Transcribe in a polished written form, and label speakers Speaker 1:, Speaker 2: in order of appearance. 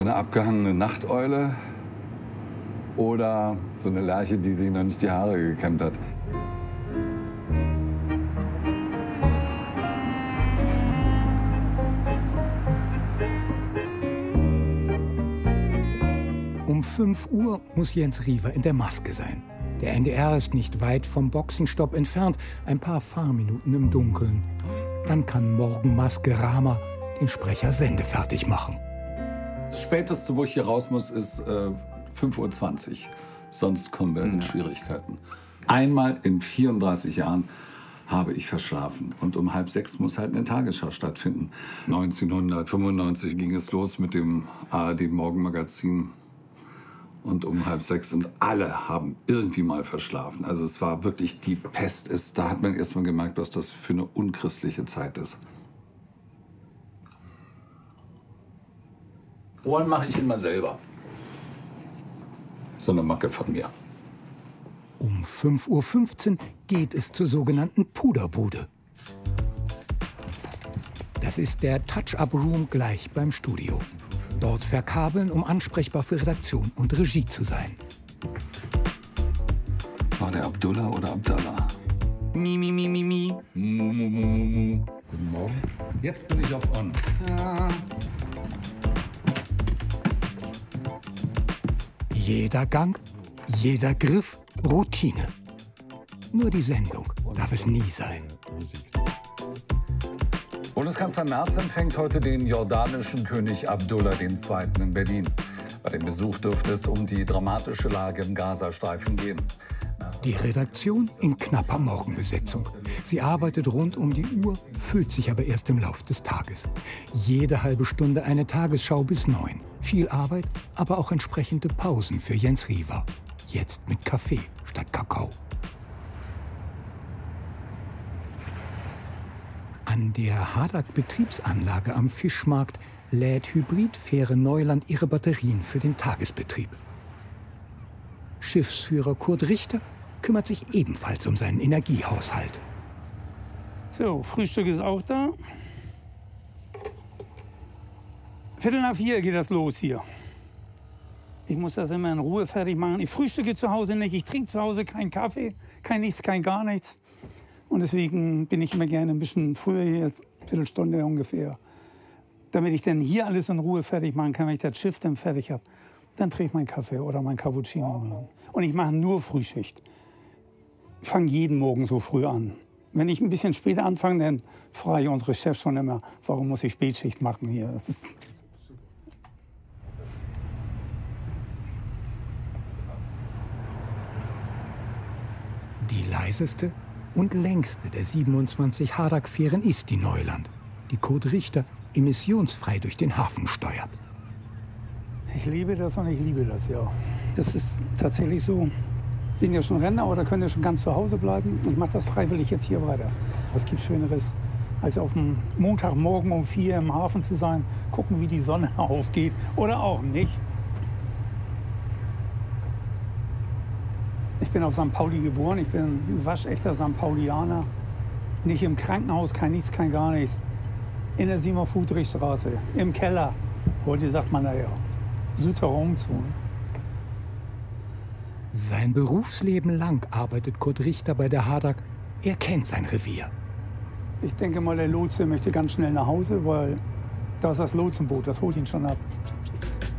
Speaker 1: Eine abgehangene Nachteule oder so eine Lerche, die sich noch nicht die Haare gekämmt hat.
Speaker 2: Um 5 Uhr muss Jens Riewer in der Maske sein. Der NDR ist nicht weit vom Boxenstopp entfernt, ein paar Fahrminuten im Dunkeln. Dann kann Morgenmaske Rama den Sprecher sendefertig machen.
Speaker 1: Das Späteste, wo ich hier raus muss, ist 5:20 Uhr. Sonst kommen wir in Schwierigkeiten. Einmal in 34 Jahren habe ich verschlafen. Und um 5:30 muss halt eine Tagesschau stattfinden. 1995 ging es los mit dem ARD-Morgenmagazin. Und um 5:30 und alle haben irgendwie mal verschlafen. Also es war wirklich die Pest. Da hat man erst mal gemerkt, was das für eine unchristliche Zeit ist. Ohren mache ich immer selber. So eine Macke von mir.
Speaker 2: Um 5:15 Uhr geht es zur sogenannten Puderbude. Das ist der Touch-Up-Room gleich beim Studio. Dort verkabeln, um ansprechbar für Redaktion und Regie zu sein.
Speaker 1: War der Abdullah oder Abdallah? Mi, mi, mi, mi, mi. Mu, mu, mu, mu, mu. Guten Morgen. Jetzt bin ich auf On. Ja.
Speaker 2: Jeder Gang, jeder Griff, Routine. Nur die Sendung darf es nie sein.
Speaker 1: Bundeskanzler Merz empfängt heute den jordanischen König Abdullah II. In Berlin. Bei dem Besuch dürfte es um die dramatische Lage im Gazastreifen gehen.
Speaker 2: Die Redaktion in knapper Morgenbesetzung. Sie arbeitet rund um die Uhr, füllt sich aber erst im Lauf des Tages. Jede halbe Stunde eine Tagesschau bis 9. Viel Arbeit, aber auch entsprechende Pausen für Jens Riewer. Jetzt mit Kaffee statt Kakao. An der Hadak-Betriebsanlage am Fischmarkt lädt Hybridfähre Neuland ihre Batterien für den Tagesbetrieb. Schiffsführer Kurt Richter kümmert sich ebenfalls um seinen Energiehaushalt.
Speaker 3: So, Frühstück ist auch da. 3:45 geht das los hier. Ich muss das immer in Ruhe fertig machen. Ich frühstücke zu Hause nicht, ich trinke zu Hause keinen Kaffee, kein nichts, kein gar nichts. Und deswegen bin ich immer gerne ein bisschen früher hier, eine Viertelstunde ungefähr. Damit ich dann hier alles in Ruhe fertig machen kann, wenn ich das Schiff dann fertig habe. Dann trinke ich meinen Kaffee oder meinen Cappuccino. Und ich mache nur Frühschicht. Ich fange jeden Morgen so früh an. Wenn ich ein bisschen später anfange, dann frage ich unsere Chefs schon immer, warum muss ich Spätschicht machen hier. Das ist
Speaker 2: die leiseste und längste der 27 Hadak-Fähren ist die Neuland, die Kurt Richter emissionsfrei durch den Hafen steuert.
Speaker 3: Ich liebe das und ich liebe das, ja. Das ist tatsächlich so. Ich bin ja schon Rentner, aber da könnt ihr schon ganz zu Hause bleiben. Ich mache das freiwillig jetzt hier weiter. Was gibt Schöneres, als auf dem Montagmorgen um 4 im Hafen zu sein, gucken, wie die Sonne aufgeht oder auch nicht. Ich bin auf St. Pauli geboren, ich bin ein waschechter St. Paulianer. Nicht im Krankenhaus, kein nichts, kein gar nichts. In der Simon-Friedrich-Straße, im Keller. Heute sagt man da ja, Souterrain zu.
Speaker 2: Sein Berufsleben lang arbeitet Kurt Richter bei der Hadak. Er kennt sein Revier.
Speaker 3: Ich denke mal, der Lotse möchte ganz schnell nach Hause, weil da ist das Lotsenboot, das holt ihn schon ab.